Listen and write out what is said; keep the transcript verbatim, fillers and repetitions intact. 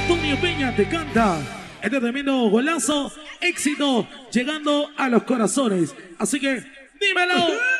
Antonio Peña te canta este tremendo golazo, éxito, llegando a los corazones. Así que, dímelo.